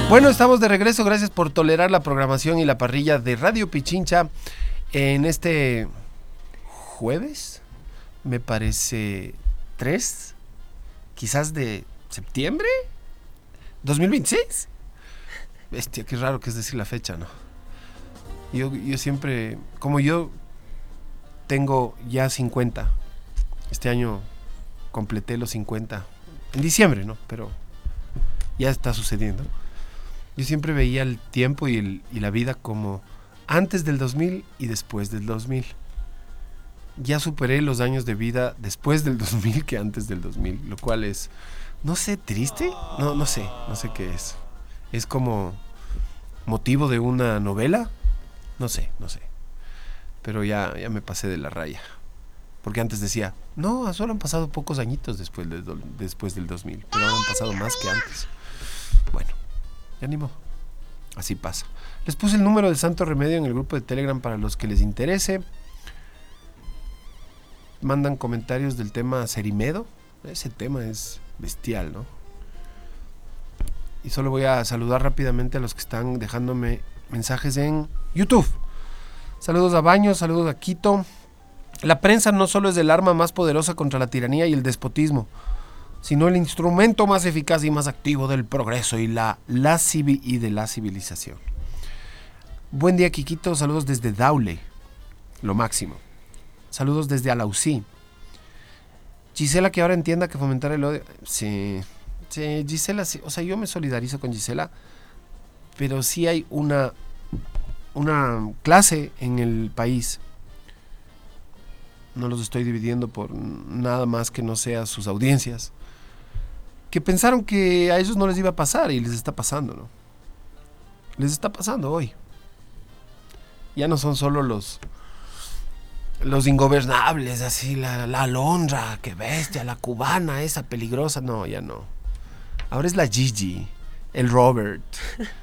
Bueno, estamos de regreso. Gracias por tolerar la programación y la parrilla de Radio Pichincha en este jueves, me parece 3, quizás de septiembre 2026. Bestia, qué raro que es decir la fecha, ¿no? Yo siempre, como yo tengo ya 50, este año completé los 50, en diciembre, ¿no? Pero ya está sucediendo. Yo siempre veía el tiempo y la vida como antes del 2000 y después del 2000. Ya superé los años de vida después del 2000 que antes del 2000, lo cual es, no sé, triste. No sé qué es. Es como motivo de una novela. No sé. Pero ya me pasé de la raya. Porque antes decía, no, solo han pasado pocos añitos después del 2000, pero ahora han pasado más que antes. Bueno, ya ni modo. Así pasa. Les puse el número del Santo Remedio en el grupo de Telegram para los que les interese. Mandan comentarios del tema Cerimedo. Ese tema es bestial, ¿no? Y solo voy a saludar rápidamente a los que están dejándome mensajes en YouTube. Saludos a Baños, saludos a Quito. La prensa no solo es el arma más poderosa contra la tiranía y el despotismo, sino el instrumento más eficaz y más activo del progreso y de la civilización. Buen día, Quiquito. Saludos desde Daule. Lo máximo. Saludos desde Alausí. Gisela, que ahora entienda que fomentar el odio. Sí, Gisela, sí. O sea, yo me solidarizo con Gisela, pero sí hay una clase en el país. No los estoy dividiendo por nada más que no sea sus audiencias, que pensaron que a ellos no les iba a pasar y les está pasando, ¿no? Les está pasando hoy. Ya no son solo los ingobernables, así, la Alondra, qué bestia, la cubana, esa peligrosa. No, ya no. Ahora es la Gigi, el Robert,